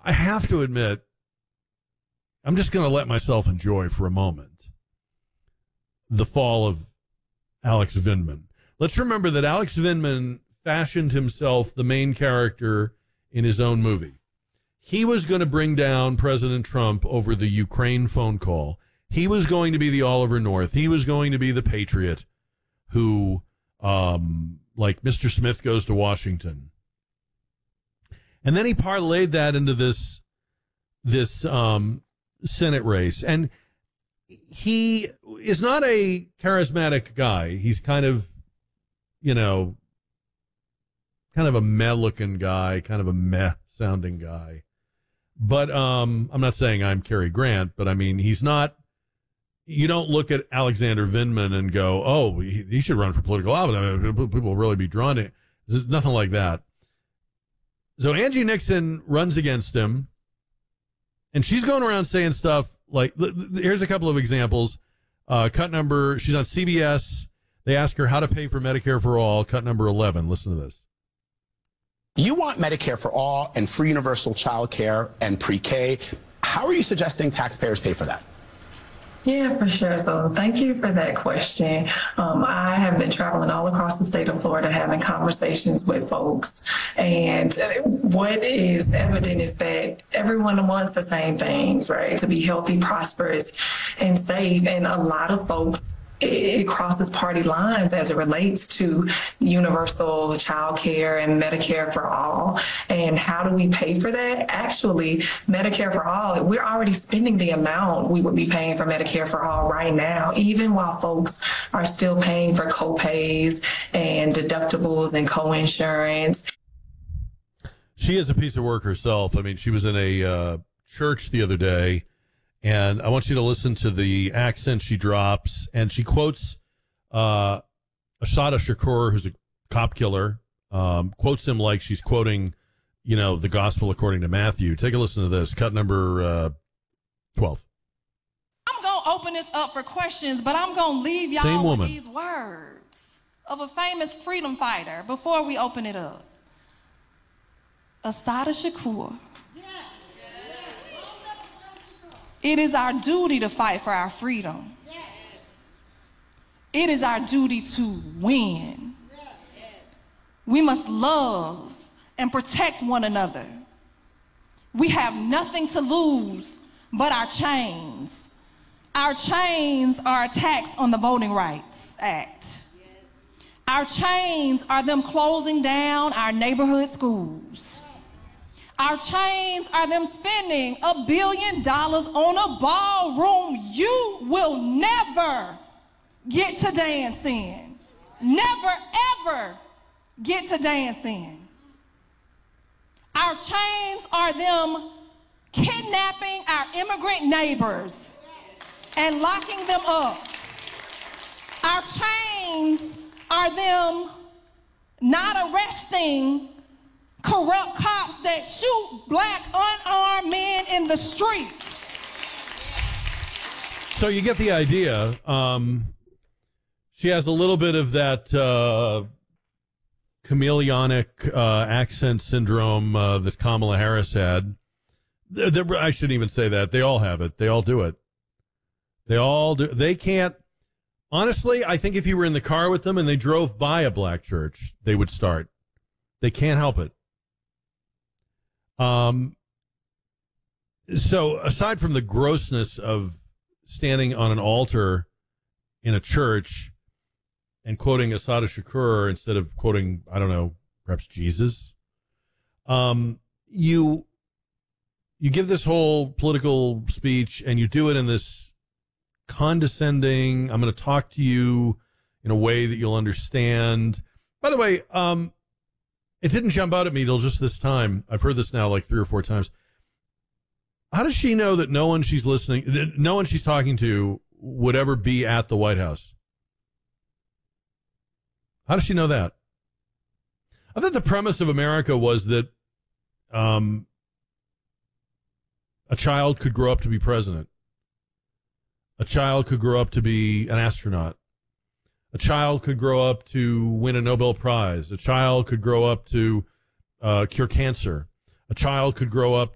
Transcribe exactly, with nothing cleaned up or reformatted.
I have to admit, I'm just going to let myself enjoy for a moment the fall of Alex Vindman. Let's remember that Alex Vindman fashioned himself the main character in his own movie. He was going to bring down President Trump over the Ukraine phone call. He was going to be the Oliver North. He was going to be the patriot who, um, like Mister Smith goes to Washington. And then he parlayed that into this, this um, Senate race. And he is not a charismatic guy. He's kind of, you know, kind of a meh-looking guy, kind of a meh-sounding guy. But um, I'm not saying I'm Cary Grant, but I mean, he's not, you don't look at Alexander Vindman and go, oh, he, he should run for political office. I mean, people will really be drawn to it. There's nothing like that. So Angie Nixon runs against him, and she's going around saying stuff like, here's a couple of examples. Uh, cut number, she's on C B S. They ask her how to pay for Medicare for all. Cut number eleven. Listen to this. You want Medicare for all and free universal child care and pre-K. How are you suggesting taxpayers pay for that? Yeah, for sure. So thank you for that question. Um, I have been traveling all across the state of Florida having conversations with folks. And what is evident is that everyone wants the same things, right? To be healthy, prosperous, and safe. And a lot of folks, it crosses party lines as it relates to universal child care and Medicare for all. And how do we pay for that? Actually, Medicare for all, we're already spending the amount we would be paying for Medicare for all right now, even while folks are still paying for co-pays and deductibles and co-insurance. She is a piece of work herself. I mean, she was in a uh, church the other day, and I want you to listen to the accent she drops. And she quotes uh, Assata Shakur, who's a cop killer, um, quotes him like she's quoting, you know, the gospel according to Matthew. Take a listen to this. Cut number uh, twelve. I'm going to open this up for questions, but I'm going to leave y'all with these words of a famous freedom fighter before we open it up. Assata Shakur. It is our duty to fight for our freedom. Yes. It is our duty to win. Yes. We must love and protect one another. We have nothing to lose but our chains. Our chains are attacks on the Voting Rights Act. Yes. Our chains are them closing down our neighborhood schools. Our chains are them spending a billion dollars on a ballroom you will never get to dance in. Never, ever get to dance in. Our chains are them kidnapping our immigrant neighbors and locking them up. Our chains are them not arresting corrupt cops that shoot black unarmed men in the streets. So you get the idea. Um, she has a little bit of that uh, chameleonic uh, accent syndrome uh, that Kamala Harris had. They're, they're, I shouldn't even say that. They all have it. They all do it. They all do. They can't. Honestly, I think if you were in the car with them and they drove by a black church, they would start. They can't help it. Um, so aside from the grossness of standing on an altar in a church and quoting Assata Shakur instead of quoting, I don't know, perhaps Jesus, um, you, you give this whole political speech and you do it in this condescending, I'm going to talk to you in a way that you'll understand. By the way, um, it didn't jump out at me till just this time. I've heard this now like three or four times. How does she know that no one she's listening, no one she's talking to would ever be at the White House? How does she know that? I thought the premise of America was that um, a child could grow up to be president. A child could grow up to be an astronaut. A child could grow up to win a Nobel Prize. A child could grow up to uh, cure cancer. A child could grow up